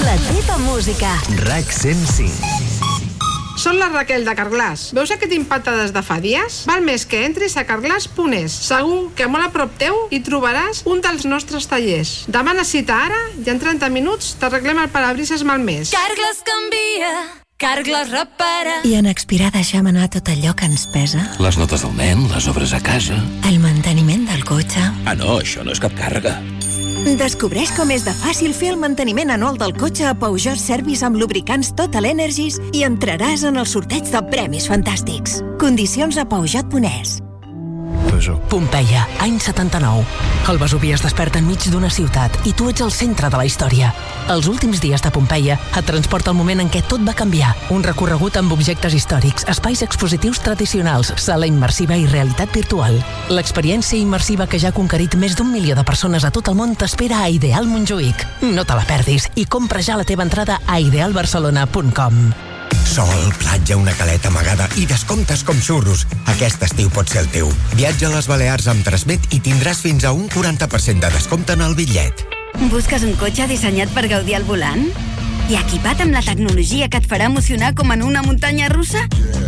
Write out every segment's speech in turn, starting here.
La teva música. RAC 105. Són la Raquel de Carglass. Veus aquest impacte des de fa dies? Val més que entris a carglass.es. Segur que molt a prop teu hi trobaràs un dels nostres tallers. Demana cita ara i en 30 minuts t'arreglem el parabrises malmès. Carglass canvia, Carglass repara. I en expirar deixem anar tot allò que ens pesa. Les notes del nen, les obres a casa. El manteniment del cotxe. Ah, no, això no és cap càrrega. Descobreix com és de fàcil fer el manteniment anual del cotxe a Peugeot Service amb lubricants Total Energies i entraràs en el sorteig de premis fantàstics. Condicions a Peugeot.es. Pompeia, any 79. El Vesuvi es desperta enmig d'una ciutat i tu ets el centre de la història. Els últims dies de Pompeia et transporta al moment en què tot va canviar. Un recorregut amb objectes històrics, espais expositius tradicionals, sala immersiva i realitat virtual. L'experiència immersiva que ja ha conquerit més d'1 milió de persones a tot el món t'espera a Ideal Montjuïc. No te la perdis i compra ja la teva entrada a idealbarcelona.com. Sol, platja, una caleta amagada i descomptes com xurros. Aquest estiu pot ser el teu. Viatja a les Balears amb Transmet i tindràs fins a un 40% de descompte en el bitllet. Busques un cotxe dissenyat per gaudir al volant? I equipat amb la tecnologia que et farà emocionar com en una muntanya russa?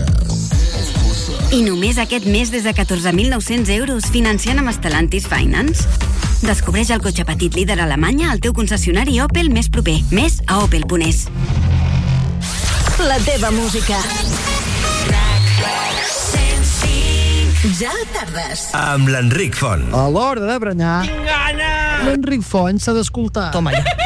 I només aquest mes des de 14.900 euros financiant amb Stellantis Finance? Descobreix el cotxe petit líder a Alemanya al teu concessionari Opel més proper. Més a opel.es. La teva música. Ja tardes. Amb l'Enric Font. A l'hora de branyar, l'Enric Font s'ha d'escoltar. Toma ja.